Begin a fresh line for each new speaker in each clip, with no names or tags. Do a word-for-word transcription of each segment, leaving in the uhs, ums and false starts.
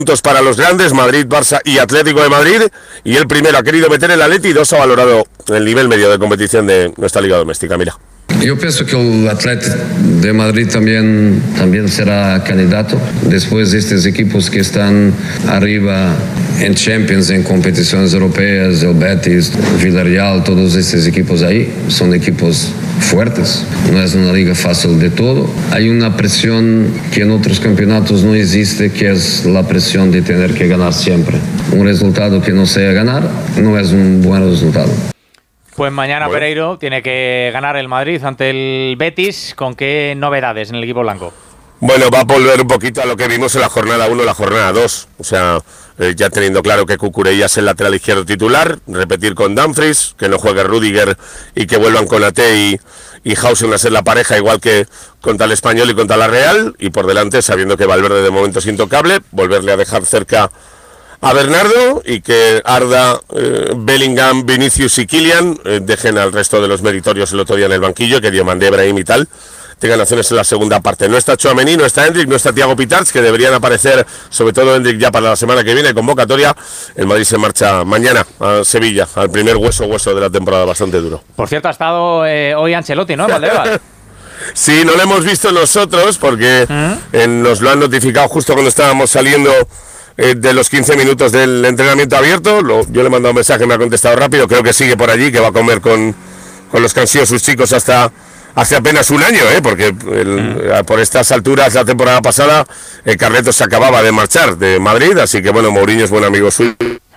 puntos para los grandes, Madrid, Barça y Atlético de Madrid, y el primero ha querido meter el Atleti y dos ha valorado el nivel medio de competición de nuestra liga doméstica. Mira.
Yo pienso que el Atlético de Madrid también, también será candidato. Después de estos equipos que están arriba en Champions, en competiciones europeas, el Betis, Villarreal, todos estos equipos ahí son equipos fuertes. No es una liga fácil de todo. Hay una presión que en otros campeonatos no existe, que es la presión de tener que ganar siempre. Un resultado que no sea ganar no es un buen resultado.
Pues mañana bueno. Pereiro tiene que ganar el Madrid ante el Betis. ¿Con qué novedades en el equipo blanco?
Bueno, va a volver un poquito a lo que vimos en la jornada uno y la jornada dos. O sea, eh, ya teniendo claro que Cucurella es el lateral izquierdo titular, repetir con Dumfries, que no juegue Rüdiger y que vuelvan con Ate y, y Hausen a ser la pareja, igual que contra el Español y contra la Real. Y por delante, sabiendo que Valverde de momento es intocable, volverle a dejar cerca a Bernardo y que Arda, eh, Bellingham, Vinicius y Kylian eh, dejen al resto de los meritorios el otro día en el banquillo, que Diomandé, Brahim y tal tengan acciones en la segunda parte. No está Tchouaméni, no está Endrick, no está Thiago Pitarch, que deberían aparecer, sobre todo Endrick ya para la semana que viene, convocatoria. El Madrid se marcha mañana a Sevilla, al primer hueso hueso de la temporada, bastante duro.
Por cierto, ha estado eh, hoy Ancelotti, ¿no? Valdebebas.
Sí, no lo hemos visto nosotros porque ¿Mm? eh, nos lo han notificado justo cuando estábamos saliendo Eh, de los quince minutos del entrenamiento abierto. Lo, yo le he mandado un mensaje, me ha contestado rápido, creo que sigue por allí, que va a comer con, con los que han sido sus chicos hasta hace apenas un año, ¿eh? porque el, por estas alturas la temporada pasada el Carleto se acababa de marchar de Madrid, así que bueno, Mourinho es buen amigo suyo.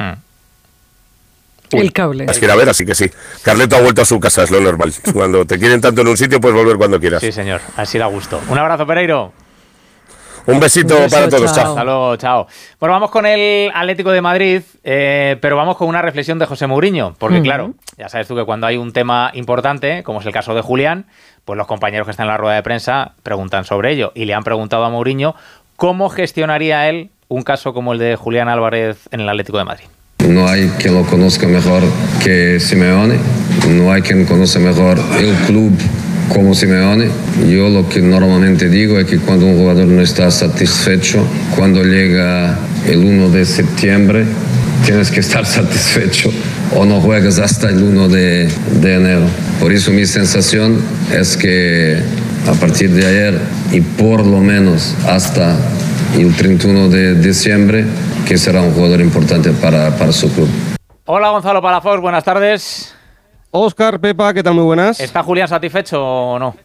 El cable.
Las quiere a ver, así que sí. Carleto ha vuelto a su casa, es lo normal. Cuando te quieren tanto en un sitio, puedes volver cuando quieras.
Sí, señor, así da gusto. Un abrazo, Pereiro.
Un besito un beso, para todos, chao.
Hasta luego, chao. Bueno, vamos con el Atlético de Madrid, eh, pero vamos con una reflexión de José Mourinho, porque uh-huh. claro, ya sabes tú que cuando hay un tema importante, como es el caso de Julián, pues los compañeros que están en la rueda de prensa preguntan sobre ello, y le han preguntado a Mourinho cómo gestionaría él un caso como el de Julián Álvarez en el Atlético de Madrid.
No hay quien lo conozca mejor que Simeone, no hay quien conoce mejor el club como Simeone. Yo lo que normalmente digo es que cuando un jugador no está satisfecho, cuando llega el uno de septiembre, tienes que estar satisfecho o no juegas hasta el uno de, de enero. Por eso mi sensación es que a partir de ayer y por lo menos hasta el treinta y uno de diciembre, que será un jugador importante para, para su club.
Hola Gonzalo Palafox, buenas tardes.
Óscar, Pepa, ¿qué tal? Muy buenas.
¿Está Julián satisfecho o no?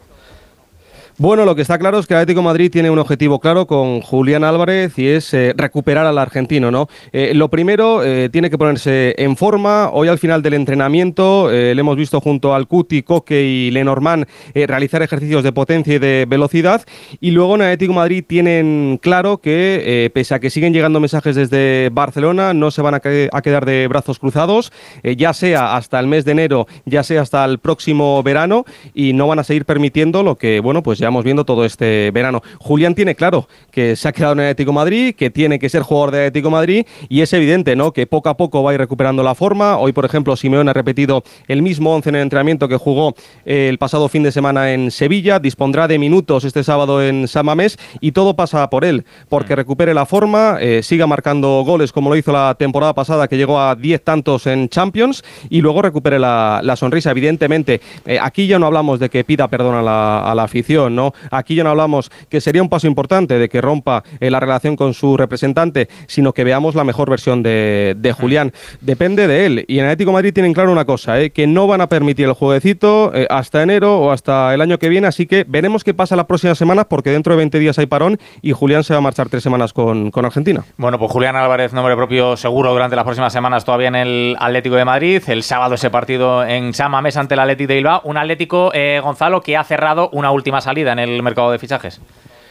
Bueno, lo que está claro es que el Atlético de Madrid tiene un objetivo claro con Julián Álvarez y es eh, recuperar al argentino, ¿no? Eh, lo primero, eh, tiene que ponerse en forma. Hoy al final del entrenamiento eh, le hemos visto junto al Cuti, Coque y Lenormand eh, realizar ejercicios de potencia y de velocidad. Y luego en el Atlético de Madrid tienen claro que, eh, pese a que siguen llegando mensajes desde Barcelona, no se van a, que- a quedar de brazos cruzados, eh, ya sea hasta el mes de enero, ya sea hasta el próximo verano, y no van a seguir permitiendo lo que, bueno, pues ya vamos viendo todo este verano. Julián tiene claro que se ha quedado en el Atlético de Madrid, que tiene que ser jugador del Atlético de Madrid, y es evidente, ¿no?, que poco a poco va a ir recuperando la forma. Hoy, por ejemplo, Simeone ha repetido el mismo once en el entrenamiento que jugó eh, el pasado fin de semana en Sevilla. Dispondrá de minutos este sábado en San Mamés y todo pasa por él, porque recupere la forma, eh, siga marcando goles como lo hizo la temporada pasada, que llegó a diez tantos en Champions, y luego recupere la, la sonrisa. Evidentemente, eh, aquí ya no hablamos de que pida perdón a la, a la afición, ¿no? Aquí ya no hablamos que sería un paso importante de que rompa eh, la relación con su representante, sino que veamos la mejor versión de, de Julián. Depende de él. Y en Atlético de Madrid tienen claro una cosa, eh, que no van a permitir el jueguecito eh, hasta enero o hasta el año que viene, así que veremos qué pasa las próximas semanas, porque dentro de veinte días hay parón y Julián se va a marchar tres semanas con, con Argentina.
Bueno, pues Julián Álvarez, nombre propio seguro durante las próximas semanas todavía en el Atlético de Madrid. El sábado ese partido en San Mamés ante el Atlético de Bilbao. Un Atlético, eh, Gonzalo, que ha cerrado una última salida en el mercado de fichajes.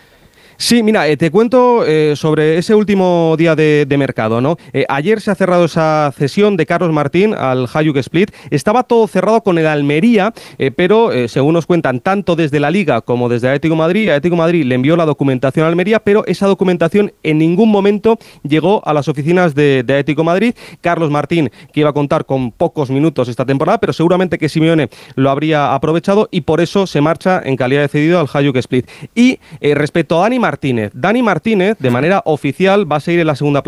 Sí, mira, eh, te cuento eh, sobre ese último día de, de mercado, ¿no? Eh, ayer se ha cerrado esa cesión de Carlos Martín al Hajduk Split. Estaba todo cerrado con el Almería, eh, pero eh, según nos cuentan tanto desde la Liga como desde Atlético de Madrid, Atlético de Madrid le envió la documentación a Almería, pero esa documentación en ningún momento llegó a las oficinas de, de Atlético de Madrid. Carlos Martín, que iba a contar con pocos minutos esta temporada, pero seguramente que Simeone lo habría aprovechado y por eso se marcha en calidad de cedido al Hajduk Split. Y eh, respecto a Dani Martínez. Dani Martínez, de manera oficial, va a seguir en la segunda